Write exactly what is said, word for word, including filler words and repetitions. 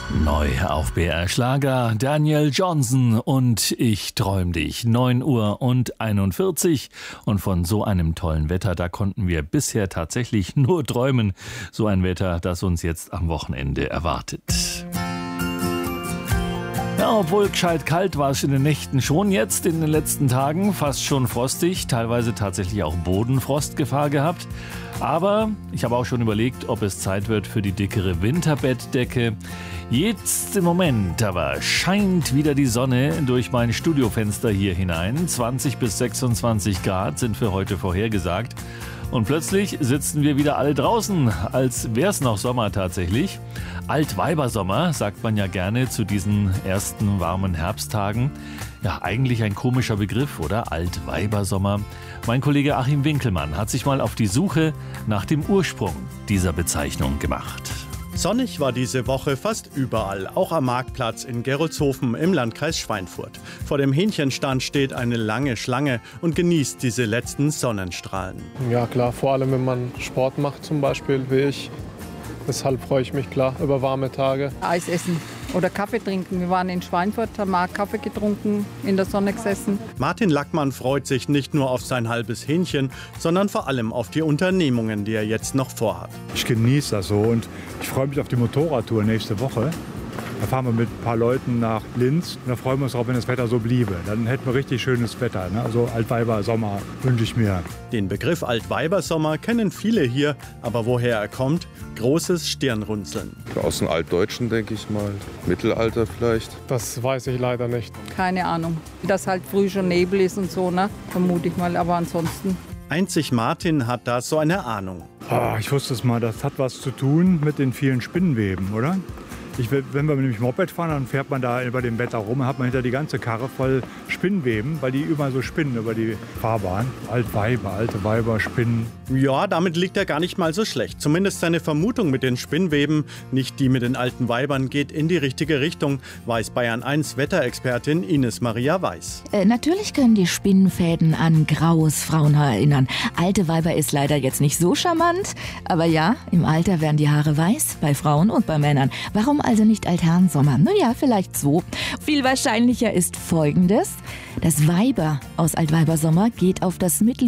Neu auf B R Schlager, Daniel Johnson und Ich träum dich. neun Uhr und einundvierzig. Und von so einem tollen Wetter, da konnten wir bisher tatsächlich nur träumen. So ein Wetter, das uns jetzt am Wochenende erwartet. Ja, obwohl gescheit kalt war es in den Nächten schon jetzt in den letzten Tagen, fast schon frostig, teilweise tatsächlich auch Bodenfrostgefahr gehabt. Aber ich habe auch schon überlegt, ob es Zeit wird für die dickere Winterbettdecke. Jetzt im Moment aber scheint wieder die Sonne durch mein Studiofenster hier hinein. zwanzig bis sechsundzwanzig Grad sind für heute vorhergesagt. Und plötzlich sitzen wir wieder alle draußen, als wäre es noch Sommer tatsächlich. Altweibersommer sagt man ja gerne zu diesen ersten warmen Herbsttagen. Ja, eigentlich ein komischer Begriff, oder? Altweibersommer. Mein Kollege Achim Winkelmann hat sich mal auf die Suche nach dem Ursprung dieser Bezeichnung gemacht. Sonnig war diese Woche fast überall, auch am Marktplatz in Gerolzhofen im Landkreis Schweinfurt. Vor dem Hähnchenstand steht eine lange Schlange und genießt diese letzten Sonnenstrahlen. Ja klar, vor allem wenn man Sport macht zum Beispiel, wie ich. Deshalb freue ich mich klar über warme Tage. Eis essen oder Kaffee trinken. Wir waren in Schweinfurt, haben auch Kaffee getrunken, in der Sonne gesessen. Martin Lackmann freut sich nicht nur auf sein halbes Hähnchen, sondern vor allem auf die Unternehmungen, die er jetzt noch vorhat. Ich genieße das so und ich freue mich auf die Motorradtour nächste Woche. Da fahren wir mit ein paar Leuten nach Linz und da freuen wir uns drauf, wenn das Wetter so bliebe. Dann hätten wir richtig schönes Wetter. Ne? Also Altweibersommer wünsche ich mir. Den Begriff Altweibersommer kennen viele hier, aber woher er kommt? Großes Stirnrunzeln. Aus dem Altdeutschen, denke ich mal. Mittelalter vielleicht. Das weiß ich leider nicht. Keine Ahnung. Dass halt früh schon Nebel ist und so, ne? Vermute ich mal, aber ansonsten. Einzig Martin hat da so eine Ahnung. Oh, ich wusste es mal, das hat was zu tun mit den vielen Spinnenweben, oder? Ich, wenn wir nämlich Moped fahren, dann fährt man da über dem Wetter rum und hat man hinter die ganze Karre voll Spinnweben, weil die überall so spinnen über die Fahrbahn. Altweiber, alte Weiber, Spinnen. Ja, damit liegt er gar nicht mal so schlecht. Zumindest seine Vermutung mit den Spinnweben, nicht die mit den alten Weibern, geht in die richtige Richtung, weiß Bayern eins Wetterexpertin Ines Maria Weiß. Äh, natürlich können die Spinnenfäden an graues Frauenhaar erinnern. Alte Weiber ist leider jetzt nicht so charmant, aber ja, im Alter werden die Haare weiß, bei Frauen und bei Männern. Warum also nicht Altherrensommer? Nun ja, vielleicht so. Viel wahrscheinlicher ist Folgendes. Das Weiber aus Altweibersommer geht auf das Mittel